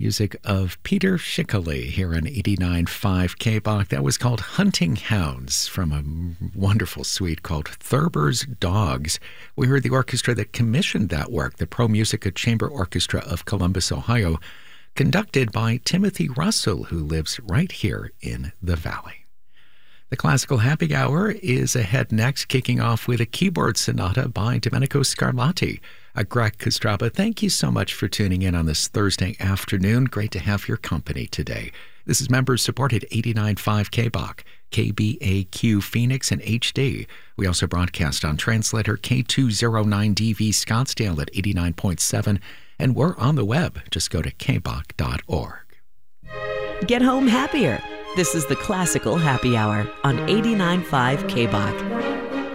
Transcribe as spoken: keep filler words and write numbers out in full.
Music of Peter Schickele here on eighty-nine point five K B O C. That was called Hunting Hounds from a wonderful suite called Thurber's Dogs. We heard the orchestra that commissioned that work, the Pro Musica Chamber Orchestra of Columbus, Ohio, conducted by Timothy Russell, who lives right here in the Valley. The Classical Happy Hour is ahead next, kicking off with a keyboard sonata by Domenico Scarlatti. Uh, Greg Kostraba, thank you so much for tuning in on this Thursday afternoon. Great to have your company today. This is members-supported eighty-nine point five K B O C, K B A Q Phoenix, and H D. We also broadcast on translator K two oh nine D V Scottsdale at eighty-nine point seven, and we're on the web. Just go to k b o c dot org. Get home happier. This is the Classical Happy Hour on eighty-nine point five K B O C.